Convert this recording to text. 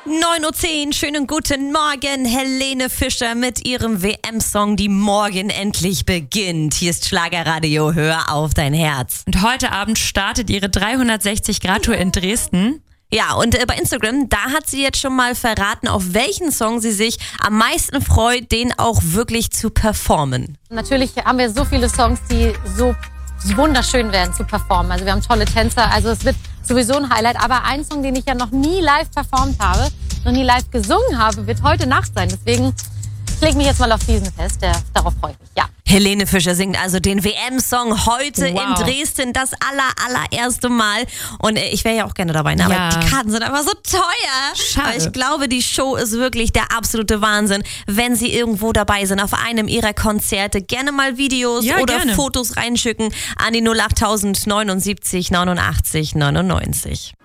9:10 Uhr, schönen guten Morgen. Helene Fischer mit ihrem WM-Song, die morgen endlich beginnt. Hier ist Schlagerradio, hör auf dein Herz. Und heute Abend startet ihre 360-Grad-Tour in Dresden. Ja, und bei Instagram, da hat sie jetzt schon mal verraten, auf welchen Song sie sich am meisten freut, den auch wirklich zu performen. Natürlich haben wir so viele Songs, die so wunderschön werden zu performen. Also wir haben tolle Tänzer, also es wird sowieso ein Highlight. Aber ein Song, den ich ja noch nie live performt habe, noch nie live gesungen habe, wird heute Nacht sein. Deswegen lege ich mich jetzt mal auf diesen fest. Darauf freue ich mich, ja. Helene Fischer singt also den WM-Song heute in Wow. Dresden, das allererste Mal. Und ich wäre ja auch gerne dabei, ne? Aber Ja. die Karten sind einfach so teuer. Schade. Aber ich glaube, die Show ist wirklich der absolute Wahnsinn. Wenn Sie irgendwo dabei sind, auf einem Ihrer Konzerte, gerne mal Videos oder gerne. Fotos reinschicken an die 08000 79 89 99.